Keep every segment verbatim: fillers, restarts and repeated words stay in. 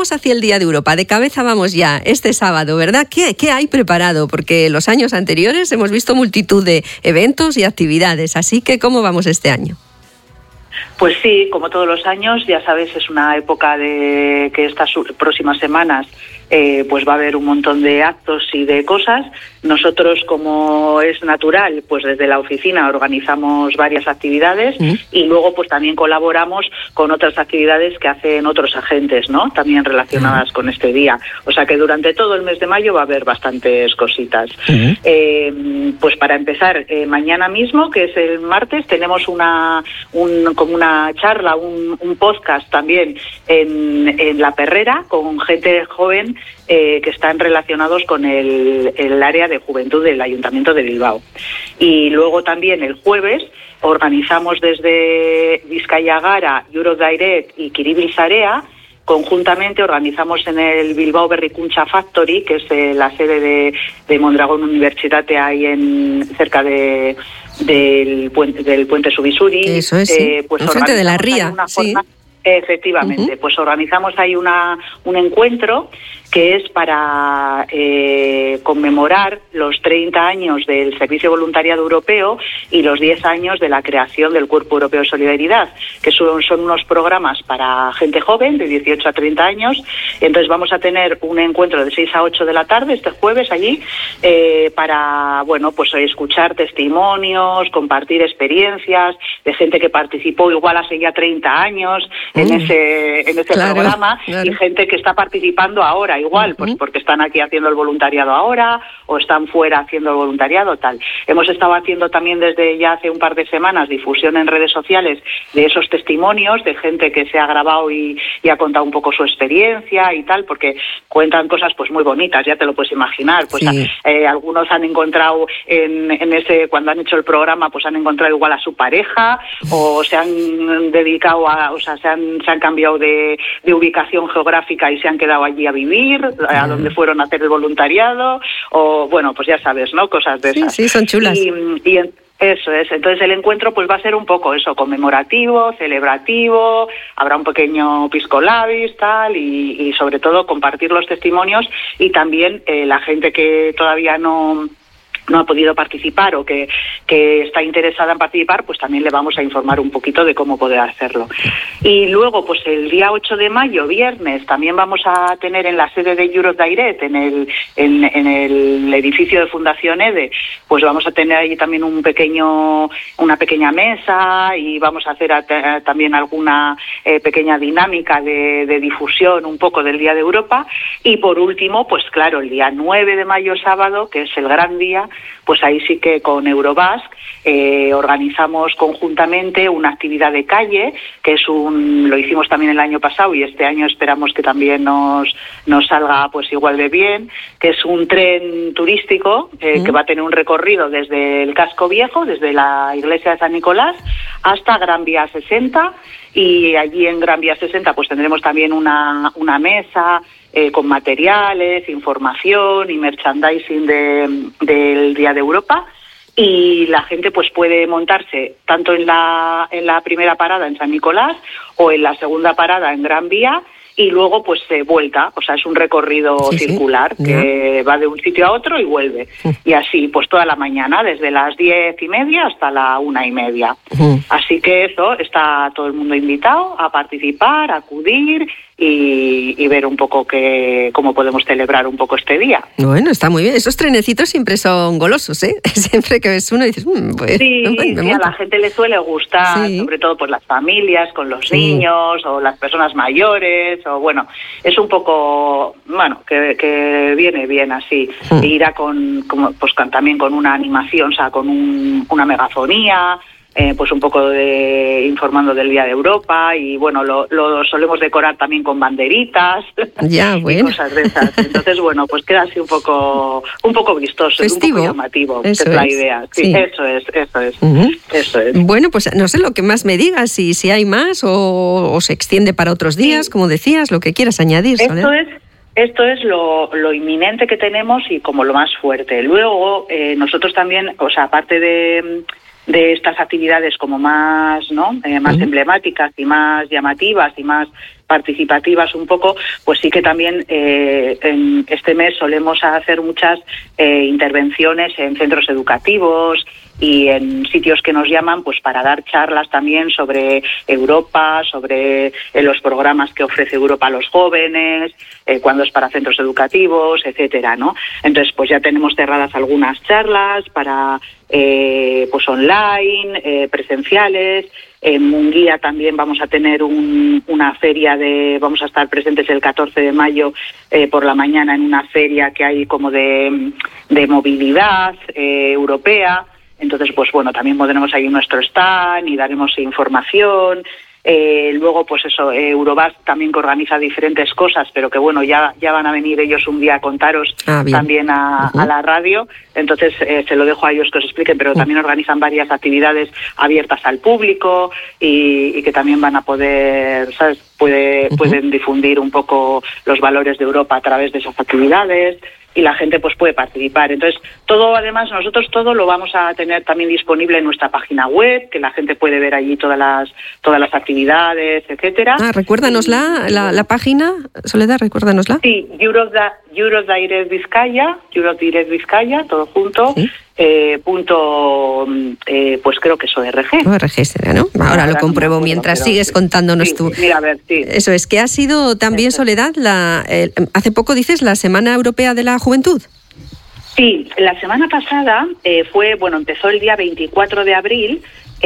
vamos hacia el Día de Europa, de cabeza vamos ya, este sábado, ¿verdad? ¿Qué, qué hay preparado? Porque los años anteriores hemos visto multitud de eventos y actividades, así que ¿cómo vamos este año? Pues sí, como todos los años, ya sabes, es una época de que estas próximas semanas eh, pues va a haber un montón de actos y de cosas. Nosotros, como es natural, pues desde la oficina organizamos varias actividades mm. y luego pues también colaboramos con otras actividades que hacen otros agentes, ¿no? También relacionadas mm. con este día. O sea que durante todo el mes de mayo va a haber bastantes cositas. Mm. Eh, pues para empezar, eh, mañana mismo, que es el martes, tenemos una un, como una charla, un, un podcast también en, en La Perrera con gente joven eh, que están relacionados con el, el área de juventud del Ayuntamiento de Bilbao. Y luego también el jueves organizamos desde Bizkaia Gara, Eurodirect y Kiribil Sarea. Conjuntamente organizamos en el Bilbao Berrikuntza Factory, que es eh, la sede de, de Mondragón Universitate, ahí en cerca de del puente del puente Subisuri. Eso es, sí. eh, pues enfrente de la ría. Sí. Forma, efectivamente, uh-huh. pues organizamos ahí una un encuentro que es para eh, conmemorar los treinta años del Servicio Voluntariado Europeo y los diez años de la creación del Cuerpo Europeo de Solidaridad, que son, son unos programas para gente joven de dieciocho a treinta años. Entonces vamos a tener un encuentro de seis a ocho de la tarde este jueves allí eh, para, bueno, pues escuchar testimonios, compartir experiencias de gente que participó igual hace ya treinta años mm. en ese en ese claro, programa claro. y gente que está participando ahora igual, pues porque están aquí haciendo el voluntariado ahora o están fuera haciendo el voluntariado, tal. Hemos estado haciendo también desde ya hace un par de semanas difusión en redes sociales de esos testimonios de gente que se ha grabado y, y ha contado un poco su experiencia y tal, porque cuentan cosas pues muy bonitas, ya te lo puedes imaginar. Pues sí. eh, algunos han encontrado en, en ese, cuando han hecho el programa, pues han encontrado igual a su pareja o se han dedicado a, o sea, se han, se han cambiado de, de ubicación geográfica y se han quedado allí a vivir, a donde fueron a hacer el voluntariado, o bueno, pues ya sabes, ¿no? Cosas de esas. Sí, sí, son chulas. Y, y en, eso es, entonces el encuentro pues va a ser un poco eso, conmemorativo, celebrativo, habrá un pequeño pisco labis, tal, y, y sobre todo compartir los testimonios y también eh, la gente que todavía no... no ha podido participar o que, que está interesada en participar, pues también le vamos a informar un poquito de cómo poder hacerlo. Y luego, pues el día ocho de mayo, viernes, también vamos a tener en la sede de Eurodirect, en el, en, en el edificio de Fundación EDE, pues vamos a tener ahí también un pequeño, una pequeña mesa y vamos a hacer a, a, también alguna eh, pequeña dinámica de, de difusión un poco del Día de Europa. Y por último, pues claro, el día nueve de mayo, sábado, que es el gran día, pues ahí sí que con Eurobasque eh, organizamos conjuntamente una actividad de calle, que es un, lo hicimos también el año pasado y este año esperamos que también nos, nos salga pues igual de bien, que es un tren turístico eh, mm. que va a tener un recorrido desde el Casco Viejo, desde la iglesia de San Nicolás, hasta Gran Vía sesenta, y allí en Gran Vía sesenta pues tendremos también una, una mesa Eh, con materiales, información y merchandising de, del Día de Europa, y la gente pues puede montarse tanto en la, en la primera parada en San Nicolás o en la segunda parada en Gran Vía y luego pues se eh, vuelta, o sea, es un recorrido sí, circular sí. que yeah. va de un sitio a otro y vuelve. Sí. Y así, pues toda la mañana, desde las diez y media hasta la una y media. Sí. Así que eso, está todo el mundo invitado a participar, a acudir y, y ver un poco que, cómo podemos celebrar un poco este día. Bueno, está muy bien. Esos trenecitos siempre son golosos, ¿eh? Siempre que ves uno dices, mmm, pues... Sí, me sí a la gente le suele gustar, sí. sobre todo por las familias, con los sí. niños o las personas mayores, o bueno, es un poco, bueno, que, que viene bien así. Sí. E irá con, como, pues con, también con una animación, o sea, con un, una megafonía... Eh, pues un poco de informando del Día de Europa y bueno, lo, lo solemos decorar también con banderitas ya, bueno. y cosas de esas. Entonces, bueno, pues queda así un poco un poco vistoso, festivo. Un poco llamativo, eso es la idea. Sí, sí. Eso es, eso es, uh-huh. eso es. Bueno, pues no sé lo que más me digas, si, si hay más o, o se extiende para otros días, sí. como decías, lo que quieras añadir. Esto Soler. es Esto es lo, lo inminente que tenemos y como lo más fuerte. Luego, eh, nosotros también, o sea, aparte de... de estas actividades como más, ¿no? Eh, más uh-huh. emblemáticas y más llamativas y más participativas un poco, pues sí que también eh, en este mes solemos hacer muchas eh, intervenciones en centros educativos y en sitios que nos llaman pues para dar charlas también sobre Europa, sobre eh, los programas que ofrece Europa a los jóvenes, eh, cuando es para centros educativos, etcétera, ¿no? Entonces pues ya tenemos cerradas algunas charlas para eh, pues online, eh, presenciales. En Munguía también vamos a tener un, una feria de, vamos a estar presentes el catorce de mayo eh, por la mañana en una feria que hay como de, de movilidad eh, europea. Entonces, pues bueno, también pondremos ahí nuestro stand y daremos información. Eh, luego, pues eso, eh, Eurobus también que organiza diferentes cosas, pero que bueno, ya ya van a venir ellos un día a contaros ah, también a, uh-huh. a la radio. Entonces, eh, se lo dejo a ellos que os expliquen, pero uh-huh. también organizan varias actividades abiertas al público y, y que también van a poder, ¿sabes? Puede, uh-huh. Pueden difundir un poco los valores de Europa a través de esas actividades. Y la gente pues puede participar. Entonces, todo, además, nosotros todo lo vamos a tener también disponible en nuestra página web, que la gente puede ver allí todas las todas las actividades, etcétera. Ah, recuérdanosla, la, la página, Soledad, recuérdanosla. Sí, Europe, Europe Direct Vizcaya, Europe Direct Vizcaya, todo junto. ¿Sí? Eh, punto, eh, pues creo que es O R G. O R G será, ¿no? Ahora, Ahora lo compruebo no acuerdo, mientras pero, sigues sí. contándonos sí, tú. Mira, a ver, sí. Eso es, que ha sido también, Soledad, la, eh, hace poco dices la Semana Europea de la Juventud. Sí, la semana pasada eh, fue, bueno, empezó el día veinticuatro de abril,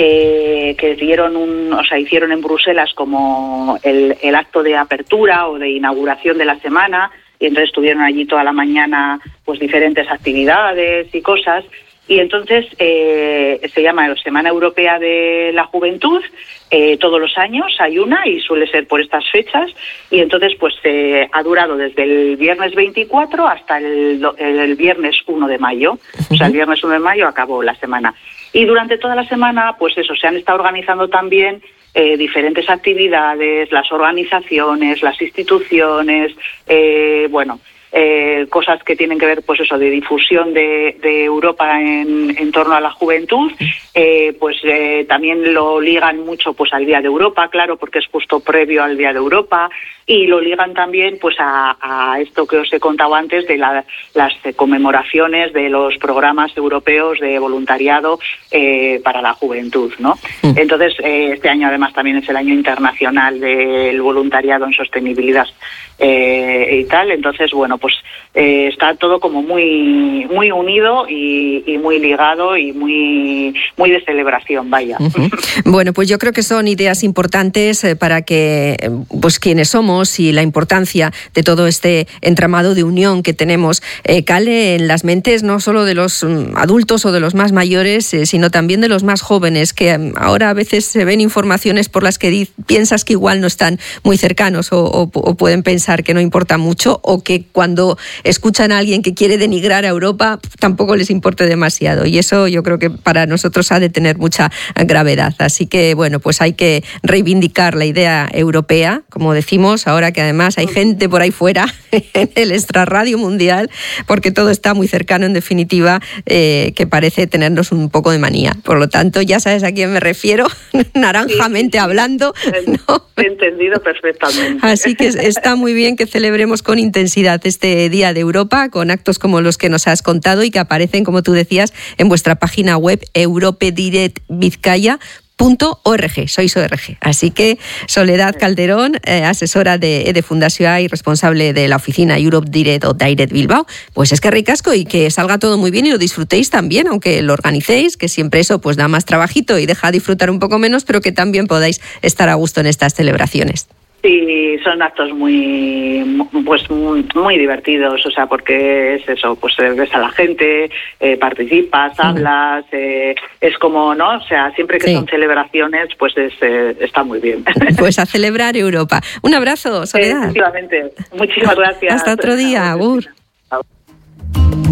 eh, que dieron un, o sea, hicieron en Bruselas como el, el acto de apertura o de inauguración de la semana. Y entonces estuvieron allí toda la mañana pues diferentes actividades y cosas. Y entonces eh, se llama Semana Europea de la Juventud. Eh, todos los años hay una y suele ser por estas fechas. Y entonces pues eh, ha durado desde el viernes veinticuatro hasta el, el, el viernes uno de mayo. Uh-huh. O sea, el viernes uno de mayo acabó la semana. Y durante toda la semana, pues eso, se han estado organizando también Eh, diferentes actividades, las organizaciones, las instituciones, eh, bueno, eh, cosas que tienen que ver, pues eso, de difusión de, de Europa en, en torno a la juventud, eh, pues eh, también lo ligan mucho pues al Día de Europa, claro, porque es justo previo al Día de Europa, y lo ligan también pues a, a esto que os he contado antes de la, las conmemoraciones de los programas europeos de voluntariado eh, para la juventud, ¿no? Mm. Entonces, eh, este año además también es el año internacional del voluntariado en sostenibilidad eh, y tal, entonces, bueno, pues eh, está todo como muy muy unido y, y muy ligado y muy muy de celebración, vaya. Uh-huh. Bueno, pues yo creo que son ideas importantes eh, para que pues quienes somos y la importancia de todo este entramado de unión que tenemos eh, cale en las mentes no solo de los um, adultos o de los más mayores, eh, sino también de los más jóvenes, que um, ahora a veces se ven informaciones por las que di- piensas que igual no están muy cercanos o, o, o pueden pensar que no importa mucho, o que cuando escuchan a alguien que quiere denigrar a Europa tampoco les importe demasiado, y eso yo creo que para nosotros ha de tener mucha gravedad. Así que bueno, pues hay que reivindicar la idea europea, como decimos, ahora que además hay gente por ahí fuera en el extrarradio mundial, porque todo está muy cercano en definitiva, eh, que parece tenernos un poco de manía. Por lo tanto, ya sabes a quién me refiero, naranjamente sí, sí, hablando, ¿no? He entendido perfectamente. Así que está muy bien que celebremos con intensidad este Día de Europa, con actos como los que nos has contado y que aparecen, como tú decías, en vuestra página web Europe Direct Vizcaya punto org, sois O R G. Así que Soledad Calderón, eh, asesora de, de Fundación y responsable de la oficina Europe Direct o Direct Bilbao, pues es que ricasco y que salga todo muy bien y lo disfrutéis también, aunque lo organicéis, que siempre eso pues da más trabajito y deja disfrutar un poco menos, pero que también podáis estar a gusto en estas celebraciones. Sí, son actos muy, pues muy, muy divertidos, o sea, porque es eso, pues ves a la gente, eh, participas, hablas, eh, es como, ¿no? O sea, siempre que sí. son celebraciones, pues es, eh, está muy bien. Pues a celebrar Europa. Un abrazo, Soledad. Efectivamente. Muchísimas gracias. Hasta otro día, Agur.